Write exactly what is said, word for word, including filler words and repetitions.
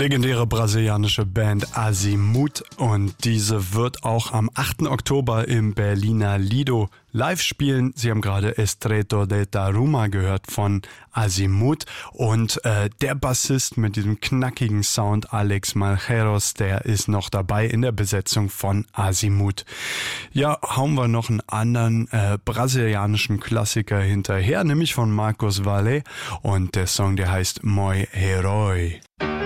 Legendäre brasilianische Band Azimuth, und diese wird auch am achten Oktober im Berliner Lido live spielen. Sie haben gerade Estreito de Taruma gehört von Azimuth, und äh, der Bassist mit diesem knackigen Sound, Alex Malheiros, der ist noch dabei in der Besetzung von Azimuth. Ja, hauen wir noch einen anderen äh, brasilianischen Klassiker hinterher, nämlich von Marcos Valle, und der Song, der heißt Moi Heroi.